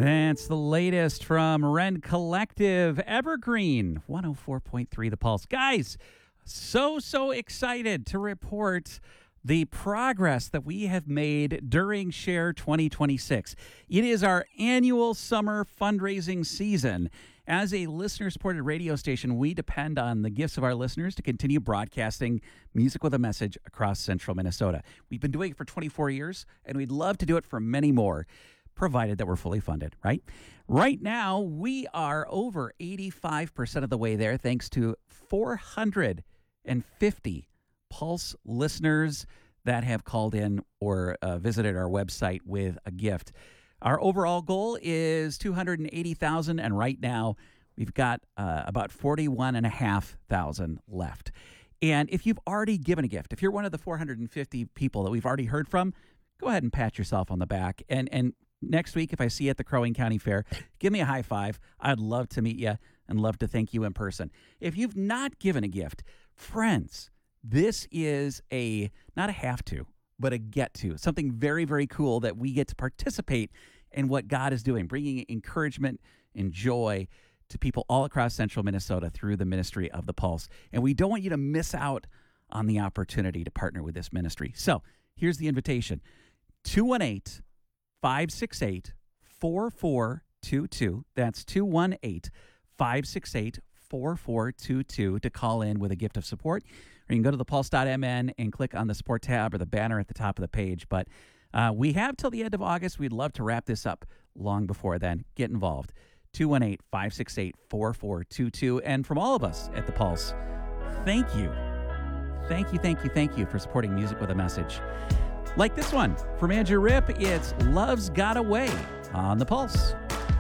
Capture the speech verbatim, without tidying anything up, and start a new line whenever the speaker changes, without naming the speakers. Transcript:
That's the latest from Rend Collective, Evergreen, one oh four point three The Pulse. Guys, so, so excited to report the progress that we have made during Share twenty twenty-six. It is our annual summer fundraising season. As a listener-supported radio station, we depend on the gifts of our listeners to continue broadcasting music with a message across central Minnesota. We've been doing it for twenty-four years, and we'd love to do it for many more, provided that we're fully funded, right? Right now, we are over eighty-five percent of the way there, thanks to four hundred fifty Pulse listeners that have called in or uh, visited our website with a gift. Our overall goal is two hundred eighty thousand, and right now we've got uh, about forty-one thousand five hundred left. And if you've already given a gift, if you're one of the four hundred fifty people that we've already heard from, go ahead and pat yourself on the back. And and next week, if I see you at the Crow Wing County Fair, give me a high five. I'd love to meet you and love to thank you in person. If you've not given a gift, friends, this is a, not a have to, but a get to, something very, very cool that we get to participate in what God is doing, bringing encouragement and joy to people all across central Minnesota through the ministry of the Pulse. And we don't want you to miss out on the opportunity to partner with this ministry. So here's the invitation. two one eight, five six eight, four four two two. That's two one eight, five six eight, four four two two to call in with a gift of support. Or you can go to the pulse dot m n and click on the support tab or the banner at the top of the page. But uh, we have till the end of August. We'd love to wrap this up long before then. Get involved. two one eight, five six eight, four four two two. And from all of us at the Pulse, thank you. Thank you, thank you, thank you for supporting music with a message. Like this one from Andrew Ripp, it's Love's Got Away on the Pulse.